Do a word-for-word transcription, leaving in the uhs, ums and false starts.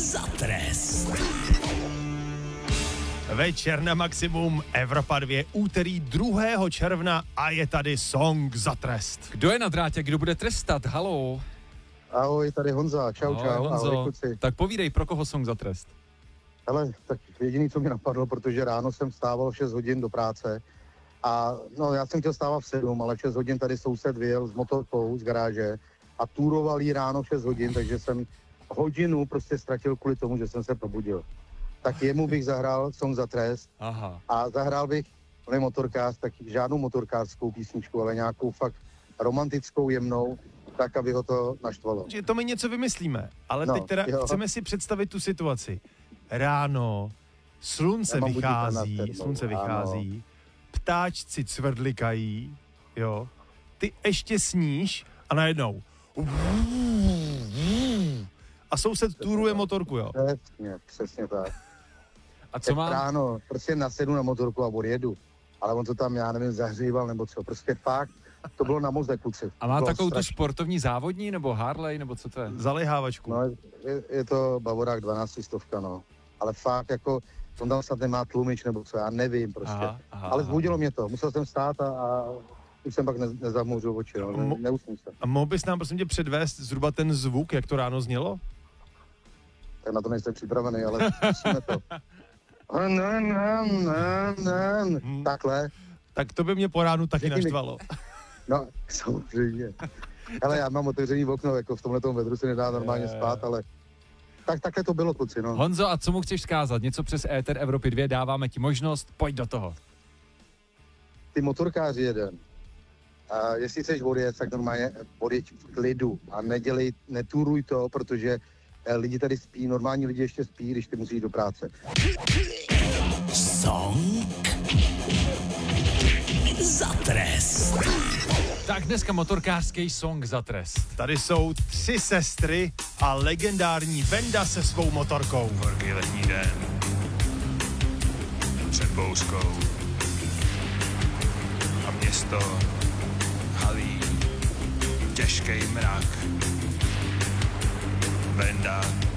za trest. Večer na Maximum, Evropa dva, úterý druhého června a je tady song za trest. Kdo je na drátě, kdo bude trestat? Haló. Ahoj, tady Honza, čau, Ahoj, čau, Honzo. ahoj kluci. Tak povídej, pro koho song za trest? Hele, tak jediný, co mi napadlo, protože ráno jsem vstával v šest hodin do práce a no já jsem chtěl stávat v sedm, ale v šest hodin tady soused vyjel s motorkou z garáže a túroval jí ráno v šest hodin, takže jsem hodinu prostě ztratil kvůli tomu, že jsem se probudil. Tak jemu bych zahrál song za trest. Aha. A zahrál bych, on je motorkář, tak žádnou motorkářskou písničku, ale nějakou fakt romantickou, jemnou, tak, aby ho to naštvalo. Že to my něco vymyslíme, ale No, teď teda jo. chceme si představit tu situaci. Ráno, slunce Já mám budík na vychází, sedmou, slunce ano. vychází, ptáčci cvrdlikají, jo, ty ještě sníš a najednou a soused túruje motorku, jo. Přesně, přesně tak. A co Tak mám? ráno prostě nasedu na motorku a odjedu. Ale on to tam, já nevím, zahříval nebo co. Prostě fakt, to bylo na mozek, kluci. A má Bylo takovou tu strašný. sportovní závodní, nebo Harley, nebo co to je? Zalihávačku. No, je, je to Bavorák dvanáct stovka, no. Ale fakt jako, on tam snad nemá tlumič nebo co, já nevím prostě. Aha, aha, Ale aha. zbudilo mě to, musel jsem stát a, a už jsem pak ne, nezamouřil oči, no. Mo- ne, neusnul jsem. A mohl bys nám prosím tě předvést zhruba ten zvuk, jak to ráno znělo? Tak na to nejsem připravený, ale zkusíme to. Hmm. Takhle. Tak to by mě po ránu taky Řekni mi- naštvalo. No, samozřejmě. Hele, já mám otevřený okno, jako v tomhletom vedru se nedá normálně spát, ale tak takhle to bylo, kluci, no. Honzo, a co mu chceš vzkázat? Něco přes Éter Evropy dva, dáváme ti možnost, pojď do toho. Ty motorkáři jeden. A jestli chceš odjet, tak normálně odjeď v klidu a nedělej, netúruj to, protože eh, lidi tady spí, normální lidi ještě spí, když ty musíš do práce. Song za trest. Tak dneska motorkářský song za trest. Tady jsou tři sestry a legendární Venda se svou motorkou. Horký letní den před bouřkou a město halí těžký mrak. Venda